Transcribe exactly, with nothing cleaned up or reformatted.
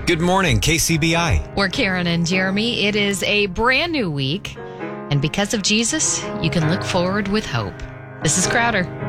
Good morning, K C B I. We're Karen and Jeremy. It is a brand new week, and because of Jesus, you can look forward with hope. This is Crowder.